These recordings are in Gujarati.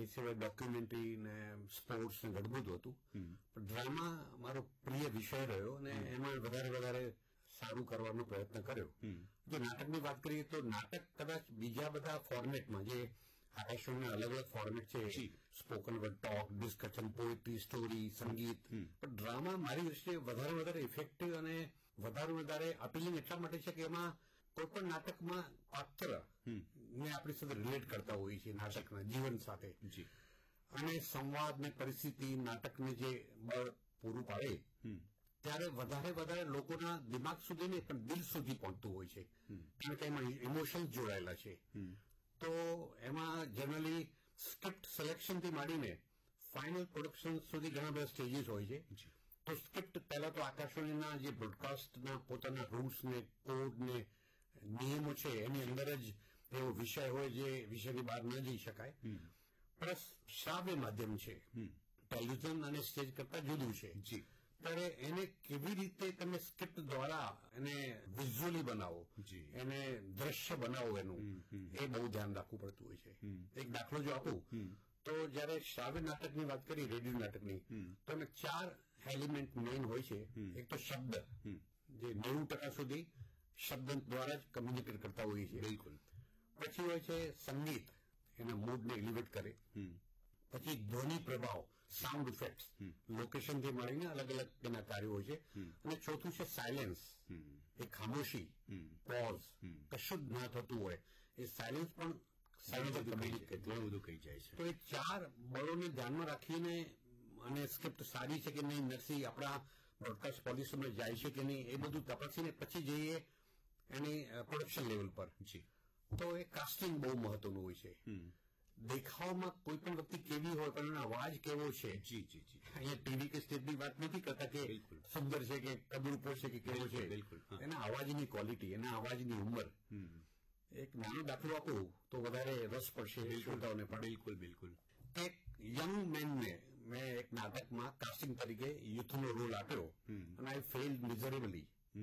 સિવાય ડોક્યુમેન્ટરી ને સ્પોર્ટ્સ ને ઘણું બધું હતું. પણ ડ્રામા મારો પ્રિય વિષય રહ્યો અને એમાં વધારે સારું કરવાનો પ્રયત્ન કર્યો. જો નાટકની વાત કરીએ તો નાટક કદાચ બીજા બધા ફોર્મેટમાં જે આકાશવાણીના અલગ અલગ ફોર્મેટ છે, spoken word, talk, discussion, poetry, story, સંગીત, પણ ડ્રામા મારી દ્રષ્ટિએ વધારે ઇફેક્ટિવ અને વધારે અપીલિંગ એટલા માટે છે કે એમાં કોઈ પણ નાટકમાં પાત્ર ને આપણી સાથે રિલેટ કરતા હોઈએ છીએ નાટકના જીવન સાથે, અને સંવાદ ને પરિસ્થિતિ નાટકને જે બળ પૂરું પાડે ત્યારે વધારે લોકોના દિમાગ સુધી નહીં પણ દિલ સુધી પહોંચતું હોય છે, કારણ કે એમાં ઇમોશન્સ જોડાયેલા છે. તો એમાં જનરલી સ્ક્રિપ્ટ સિલેક્શનથી માંડીને ફાઇનલ પ્રોડક્શન સુધી ઘણા બધા સ્ટેજીસ હોય છે. તો સ્ક્રિપ્ટ પહેલા તો આકાશવાણીના જે બ્રોડકાસ્ટના પોતાના રૂલ્સ ને કોડ ને નિયમો છે એની અંદર જ એવો વિષય હોય જે વિષયની બહાર ન જઈ શકાય. પ્લસ શ્રાવ્ય માધ્યમ છે, ટેલિવિઝન અને સ્ટેજ કરતા જુદું છે. ત્યારે એને કેવી રીતે તમે સ્ક્રિપ્ટ દ્વારા એને વિઝ્યુઅલી બનાવો, એને દ્રશ્ય બનાવો, એનું એ બહુ ધ્યાન રાખવું પડતું હોય છે. એક દાખલો જો આપું તો જયારે શ્રાવ્ય નાટકની વાત કરી, રેડિયો નાટકની, તો એમાં 4 એલિમેન્ટ મેઇન હોય છે. એક તો શબ્દ, જે 90% સુધી શબ્દ દ્વારા જ કમ્યુનિકેટ કરતા હોઈએ છીએ. બિલકુલ. પછી હોય છે સંગીત, એના મૂડને એલિવેટ કરે. પછી ધ્વનિ પ્રભાવ, સાઉન્ડ ઇફેક્ટ્સ, લોકેશનથી મળીને અલગ એના કાર્યો હોય છે. અને ચોથું છે સાયલેન્સ, એ ખામોશી, પોઝ, કશું જ ના થતું હોય એ સાયલેન્સ પણ ઘણું બધું કહી જાય છે. તો એ 4 બળોને ધ્યાનમાં રાખીને અને સ્ક્રિપ્ટ સારી છે કે નહીં, નથી આપણા બ્રોડકાસ્ટ પોલિસીમાં જાય છે કે નહીં, એ બધું તપાસીને પછી જઈએ એની પ્રોડક્શન લેવલ પર. તો એ કાસ્ટિંગ બહુ મહત્વનું હોય છે. દેખાવમાં કોઈ પણ વ્યક્તિ કેવી હોય પણ એનો અવાજ કેવો છે. અહીંયા ટીવી કે સ્ટેજની વાત નથી કરતા કે સુંદર છે કે કદરૂપો છે કે કેવો છે, એના અવાજની ક્વોલિટી, એના અવાજની ઉંમર. એક નાનો દાખલો આપું તો વધારે રસ પડશે શ્રોતાઓને પણ. બિલકુલ. એક યંગ મેનને મેં એક નાટકમાં કાસ્ટિંગ તરીકે યુથનો રોલ આપ્યો અને આઈ ફેઇલ્ડ મિઝરેબલી.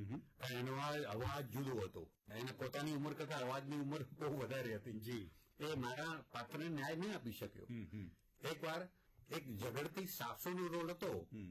એનો અવાજ જુદો હતો, એને પોતાની ઉંમર કરતા અવાજની ઉંમર બહુ વધારે હતી. એ મારા પાત્રને ન્યાય નહીં આપી શક્યો. એકવાર એક ઝઘડતી સાસુનો રોલ હતો,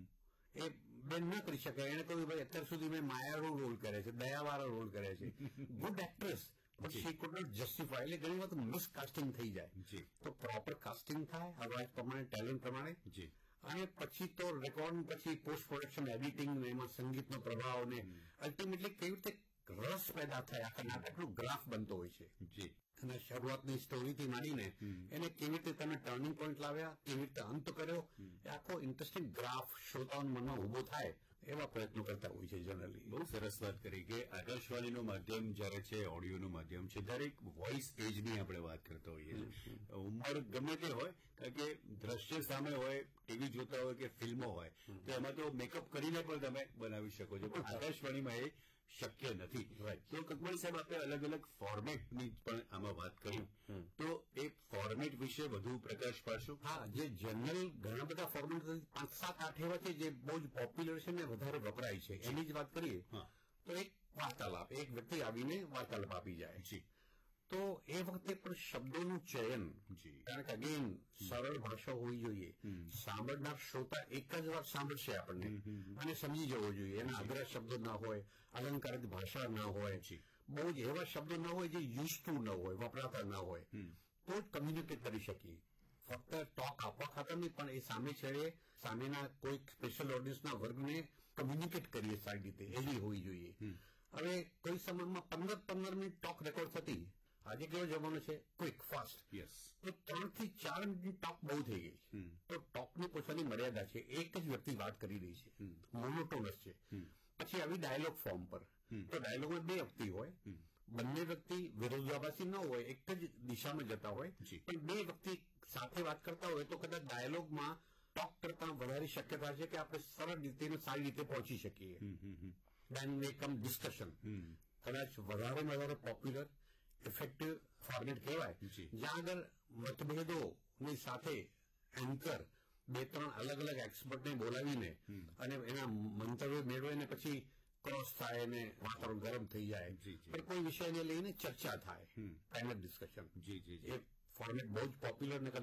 એ બેન ન કરી શકે. એને કહ્યું ભાઈ અત્યાર સુધી મેં માયાનો રોલ કરે છે, દયાવાળા રોલ કરે છે, good actress, but she could not justify. એટલે ઘણી વખત મિસકાસ્ટિંગ થઈ જાય. તો પ્રોપર કાસ્ટિંગ થાય અવાજ પ્રમાણે, ટેલેન્ટ પ્રમાણે. અને પછી તો રેકોર્ડ, પછી પોસ્ટ પ્રોડક્શન, એડિટિંગ, એમાં સંગીતનો પ્રભાવ ને અલ્ટિમેટલી કેવી રીતે રસ પેદા થાય, આખા નાટકનો ગ્રાફ બનતો હોય છે. અને શરૂઆતની સ્ટોરીથી માંડીને એને કેવી રીતે તમે ટર્નિંગ પોઈન્ટ લાવ્યા, કેવી રીતે અંત કર્યો, એ આખો ઇન્ટરેસ્ટિંગ ગ્રાફ શ્રોતાઓના મનમાં ઉભો થાય એવા પ્રયત્નો કરતા હોય છે જનરલી. બહુ સરસ વાત કરી કે આકાશવાણીનું માધ્યમ જયારે છે, ઓડિયોનું માધ્યમ છે, ત્યારે એક વોઇસ એજની આપણે વાત કરતા હોઈએ છીએ. ઉંમર ગમે તે હોય, કારણ કે દ્રશ્ય સામે હોય, ટીવી જોતા હોય કે ફિલ્મો હોય, તો એમાં તો મેકઅપ કરીને પણ તમે બનાવી શકો છો, પણ આકાશવાણીમાં એ શક્ય નથી. તો કકબલ સાહેબ, આપણે અલગ અલગ ફોર્મેટની પણ આમાં વાત કરી, તો એ ફોર્મેટ વિશે વધુ પ્રકાશ પાડશો? હા, જે જનરલ ઘણા બધા ફોર્મેટ 5-7-8 એવા છે જે બહુ જ પોપ્યુલર છે ને વધારે વપરાય છે. એની જ વાત કરીએ તો એક વાર્તાલાપ, એક વ્યક્તિ આવીને વાર્તાલાપ આપી જાય છે. તો એ વખતે પણ શબ્દોનું ચયન, કારણ કે અગેન સરળ ભાષા હોવી જોઈએ. સાંભળનાર શ્રોતા એક જ વાર સાંભળશે આપણને અને સમજી જવો જોઈએ. એના અઘરા શબ્દો ના હોય, અલંકારિક ભાષા ના હોય, બહુ જ એવા શબ્દો ના હોય જે યુઝ ટુ ન હોય, વપરાતા ના હોય, તો જ કમ્યુનિકેટ કરી શકીએ. ફક્ત ટોક આપવા ખાતર નહીં, પણ એ સામે છેડે સામેના કોઈ સ્પેશિયલ ઓડિયન્સના વર્ગને કમ્યુનિકેટ કરીએ સારી રીતે, એવી હોવી જોઈએ. હવે કોઈ સમયમાં 15 મિનિટ ટોક રેકોર્ડ થતી, આજે કેવો જમાનો છે, ક્વિક ફાસ્ટ. તો 3 થી 4 મિનિટની ટોક બહુ થઈ ગઈ. તો ટોકની પોતાની મર્યાદા છે. એક જ વ્યક્તિ વાત કરી રહી છે, મોનોટોનસ છે. પછી આવી ડાયલોગ ફોર્મ પર, તો ડાયલોગમાં 2 વ્યક્તિ હોય, બંને વ્યક્તિ વિરોધાભાસી ન હોય, એક જ દિશામાં જતા હોય, પણ 2 વ્યક્તિ સાથે વાત કરતા હોય તો કદાચ ડાયલોગમાં ટોક કરતા વધારે શક્યતા છે કે આપણે સરળ રીતે સારી રીતે પહોંચી શકીએ. દેન વે કમ ડિસ્કશન, કદાચ વધારે પોપ્યુલર ઇફેક્ટિવ ફોર્મેટ કહેવાય, જ્યાં આગળ મતભેદોની સાથે એન્કર 2-3 અલગ અલગ એક્સપર્ટને બોલાવીને અને એના મંતવ્ય મેળવીને પછી ક્રોસ થાય ને વાતાવરણ ગરમ થઈ જાય, પણ કોઈ વિષયને લઈને ચર્ચા થાય, પેનલ ડિસ્કશન. એ ફોર્મેટ બહુ જ પોપ્યુલર ને